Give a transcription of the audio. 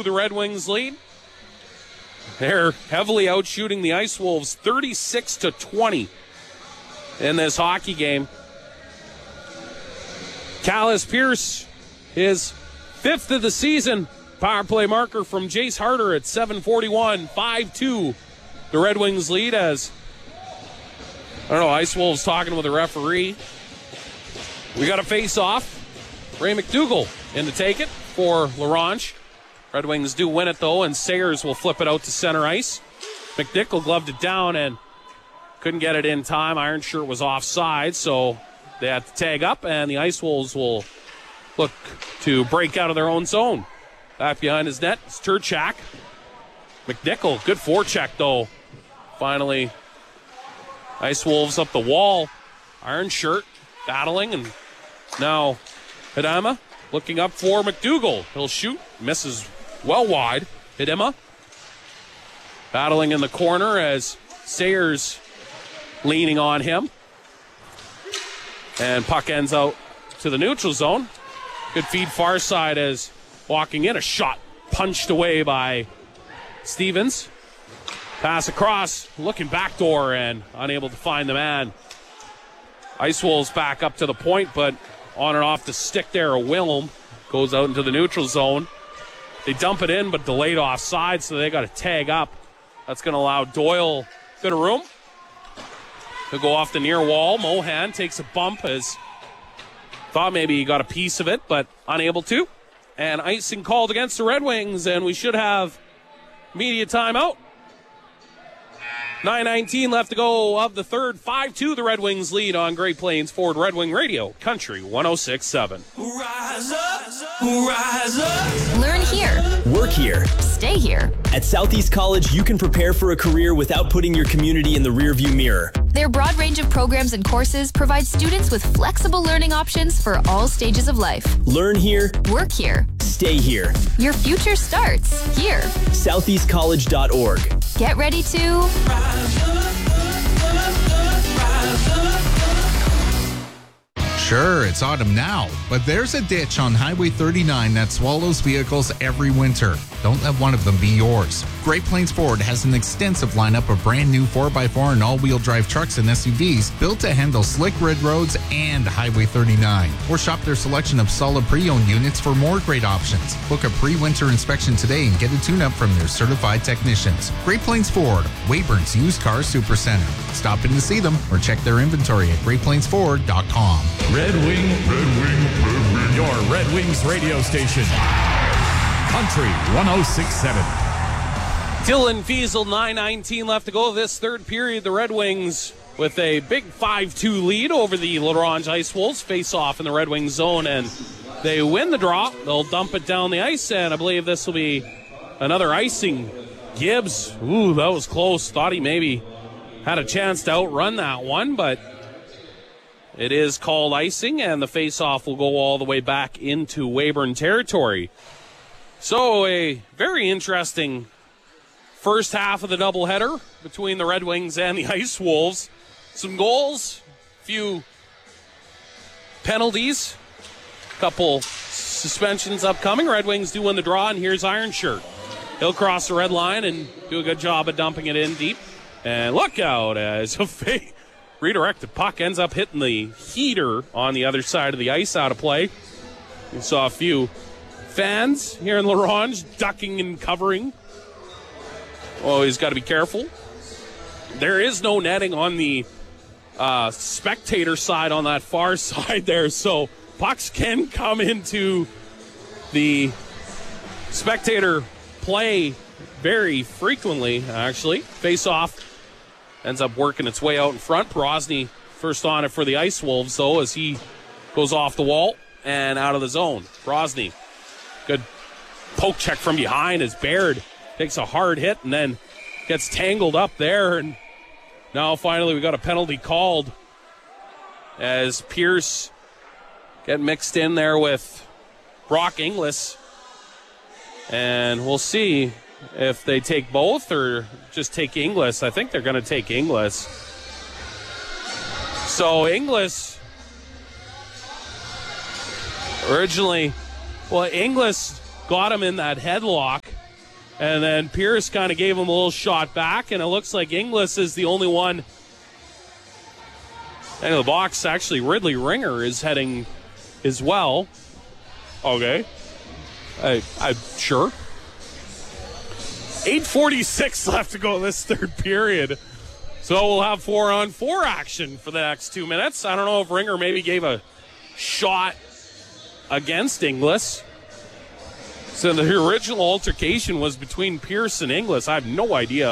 5-2, the Red Wings lead. They're heavily outshooting the Ice Wolves 36-20 in this hockey game. Callis Pierce, his 5th of the season. Power play marker from Jace Harder at 7:41. 5-2, the Red Wings lead as, Ice Wolves talking with the referee. We got a face-off. Ray McDougall in to take it for LaRange. Red Wings do win it, though, and Sayers will flip it out to center ice. McNichol gloved it down and couldn't get it in time. Iron Shirt was offside, so they had to tag up, and the Ice Wolves will look to break out of their own zone. Back behind his net, it's Turchak. McNichol, good forecheck, though. Finally, Ice Wolves up the wall. Iron Shirt battling, and now Hidema looking up for McDougall. He'll shoot, misses well wide. Hidema battling in the corner as Sayers leaning on him. And puck ends out to the neutral zone. Good feed far side as walking in. A shot punched away by Stevens. Pass across, looking backdoor and unable to find the man. Ice Wolves back up to the point, but on and off the stick there, a Willem goes out into the neutral zone. They dump it in, but delayed offside, so they got to tag up. That's going to allow Doyle a bit of room. He'll go off the near wall. Mohan takes a bump as thought maybe he got a piece of it, but unable to. And icing called against the Red Wings, and we should have media timeout. 9:19 left to go of the third. 5-2, the Red Wings lead on Great Plains Ford Red Wing Radio, Country 106.7. Rise up, rise up. Learn here. Work here. Stay here. At Southeast College, you can prepare for a career without putting your community in the rearview mirror. Their broad range of programs and courses provide students with flexible learning options for all stages of life. Learn here. Work here. Stay here. Your future starts here. SoutheastCollege.org. Get ready to Rise up, rise up. Sure, it's autumn now, but there's a ditch on Highway 39 that swallows vehicles every winter. Don't let one of them be yours. Great Plains Ford has an extensive lineup of brand new 4x4 and all-wheel drive trucks and SUVs built to handle slick red roads and Highway 39. Or shop their selection of solid pre-owned units for more great options. Book a pre-winter inspection today and get a tune-up from their certified technicians. Great Plains Ford, Weyburn's Used Car Supercenter. Stop in to see them or check their inventory at greatplainsford.com. Red Wing. Your Red Wings radio station. Country 106.7. Dylan Fiesel, 9:19 left to go this third period. The Red Wings with a big 5-2 lead over the LaRange Ice Wolves. Face off in the Red Wings zone, and they win the draw. They'll dump it down the ice, and I believe this will be another icing. Gibbs, ooh, that was close. Thought he maybe had a chance to outrun that one, but it is called icing, and the face-off will go all the way back into Weyburn territory. So a very interesting first half of the doubleheader between the Red Wings and the Ice Wolves. Some goals, few penalties, couple suspensions upcoming. Red Wings do win the draw, and here's Iron Shirt. He'll cross the red line and do a good job of dumping it in deep. And look out as a fake redirected puck ends up hitting the heater on the other side of the ice out of play. We saw a few fans here in LaRange ducking and covering. Oh, he's got to be careful. There is no netting on the spectator side on that far side there, so pucks can come into the spectator play very frequently, actually. Face off ends up working its way out in front. Brosny first on it for the Ice Wolves, though, as he goes off the wall and out of the zone. Brosny, good poke check from behind as Baird takes a hard hit and then gets tangled up there. And now finally we got a penalty called as Pierce get mixed in there with Brock Inglis. And we'll see if they take both or just take Inglis. I think they're going to take Inglis. So Inglis originally, Inglis got him in that headlock And then Pierce kind of gave him a little shot back, and it looks like Inglis is the only one. And the box, actually, Ridley Ringer is heading as well. Okay. I'm sure. 8:46 left to go in this third period. So we'll have 4-on-4 action for the next 2 minutes. I don't know if Ringer maybe gave a shot against Inglis. So the original altercation was between Pierce and Inglis. I have no idea